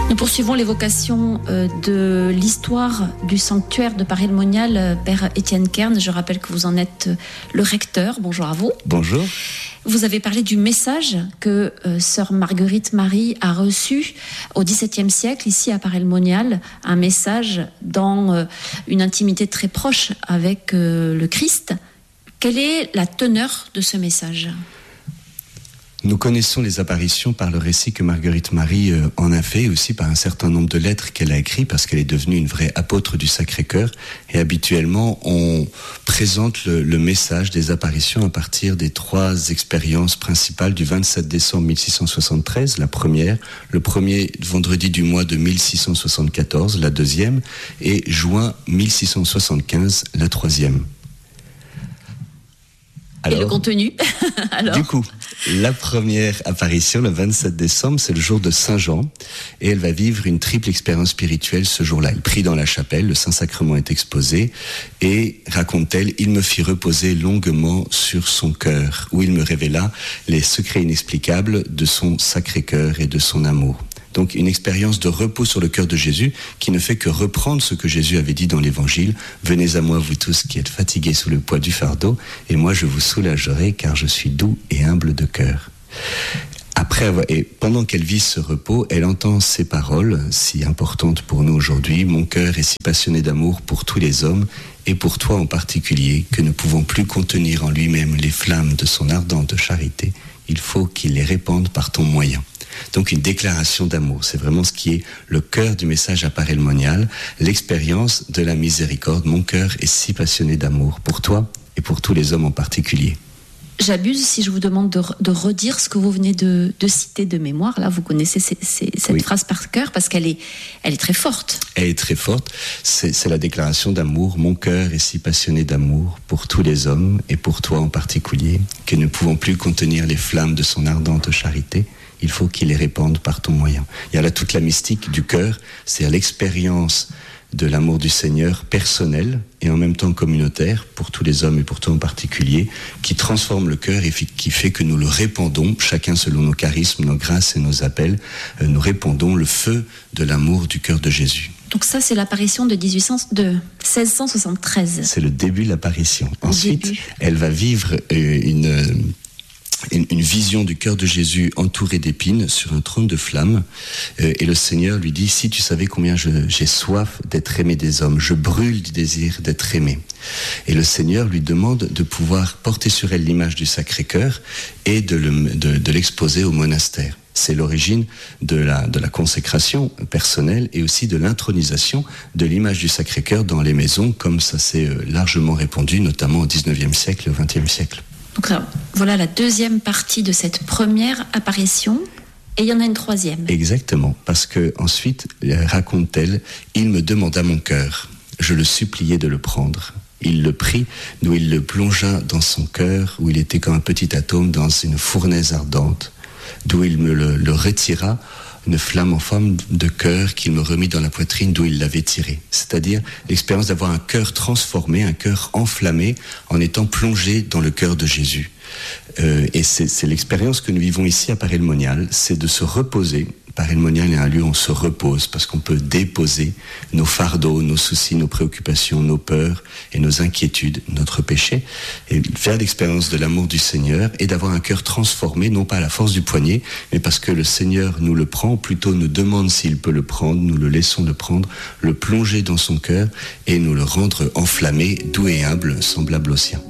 Nous poursuivons l'évocation de l'histoire du sanctuaire de Paray-le-Monial, Père Étienne Kern. Je rappelle que vous en êtes le recteur. Bonjour à vous. Bonjour. Vous avez parlé du message que sœur Marguerite Marie a reçu au XVIIe siècle, ici à Paray-le-Monial, un message dans une intimité très proche avec le Christ. Quelle est la teneur de ce message ? Nous connaissons les apparitions par le récit que Marguerite Marie en a fait, aussi par un certain nombre de lettres qu'elle a écrites, parce qu'elle est devenue une vraie apôtre du Sacré-Cœur. Et habituellement, on présente le message des apparitions à partir des 3 expériences principales du 27 décembre 1673, la première, le premier vendredi du mois de 1674, la deuxième, et juin 1675, la troisième. Alors, et le contenu alors... Du coup, la première apparition, le 27 décembre, c'est le jour de Saint-Jean, et elle va vivre une triple expérience spirituelle ce jour-là. Elle prie dans la chapelle, le Saint-Sacrement est exposé, et, raconte-t-elle, il me fit reposer longuement sur son cœur, où il me révéla les secrets inexplicables de son Sacré-Cœur et de son amour. Donc une expérience de repos sur le cœur de Jésus qui ne fait que reprendre ce que Jésus avait dit dans l'Évangile. « Venez à moi, vous tous qui êtes fatigués sous le poids du fardeau, et moi je vous soulagerai, car je suis doux et humble de cœur. » Et pendant qu'elle vit ce repos, elle entend ces paroles si importantes pour nous aujourd'hui. « Mon cœur est si passionné d'amour pour tous les hommes, et pour toi en particulier, que ne pouvant plus contenir en lui-même les flammes de son ardente charité, il faut qu'il les répande par ton moyen. » Donc une déclaration d'amour, c'est vraiment ce qui est le cœur du message à Paray-le-Monial, l'expérience de la miséricorde. Mon cœur est si passionné d'amour pour toi et pour tous les hommes en particulier. J'abuse si je vous demande de redire ce que vous venez de citer de mémoire. Là, vous connaissez cette phrase par cœur parce qu'elle est très forte. Elle est très forte. C'est la déclaration d'amour. Mon cœur est si passionné d'amour pour tous les hommes et pour toi en particulier, que ne pouvant plus contenir les flammes de son ardente charité, il faut qu'il les répande par ton moyen. Il y a là toute la mystique du cœur, c'est l'expérience de l'amour du Seigneur personnel et en même temps communautaire pour tous les hommes et pour toi en particulier, qui transforme le cœur et qui fait que nous le répandons, chacun selon nos charismes, nos grâces et nos appels, nous répandons le feu de l'amour du cœur de Jésus. Donc ça, c'est l'apparition de 1673. C'est le début de l'apparition. Ensuite, elle va vivre une vision du cœur de Jésus entouré d'épines sur un trône de flammes, et le Seigneur lui dit: si tu savais combien j'ai soif d'être aimé des hommes, je brûle du désir d'être aimé. Et le Seigneur lui demande de pouvoir porter sur elle l'image du Sacré-Cœur et de l'exposer au monastère. C'est l'origine de la consécration personnelle et aussi de l'intronisation de l'image du Sacré-Cœur dans les maisons, comme ça s'est largement répandu, notamment au XIXe siècle et au XXe siècle. Donc voilà la deuxième partie de cette première apparition, et il y en a une troisième. Exactement, parce que ensuite, raconte-t-elle, il me demanda mon cœur, je le suppliai de le prendre. Il le prit, d'où il le plongea dans son cœur, où il était comme un petit atome dans une fournaise ardente, d'où il me le retira, une flamme en forme de cœur qu'il me remit dans la poitrine d'où il l'avait tiré. C'est-à-dire l'expérience d'avoir un cœur transformé, un cœur enflammé en étant plongé dans le cœur de Jésus. Et c'est l'expérience que nous vivons ici à Paray-le-Monial, c'est de se reposer. Paray-le-Monial est un lieu où on se repose parce qu'on peut déposer nos fardeaux, nos soucis, nos préoccupations, nos peurs et nos inquiétudes, notre péché, et faire l'expérience de l'amour du Seigneur et d'avoir un cœur transformé, non pas à la force du poignet, mais parce que le Seigneur nous le prend, plutôt nous demande s'il peut le prendre, nous le laissons le prendre, le plonger dans son cœur et nous le rendre enflammé, doux et humble, semblable au sien.